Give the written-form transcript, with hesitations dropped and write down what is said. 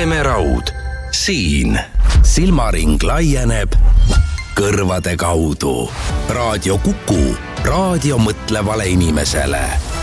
Heleme Raud. Siin. Silmaring laieneb kõrvade kaudu. Raadio Kuku. Raadio mõtlevale inimesele.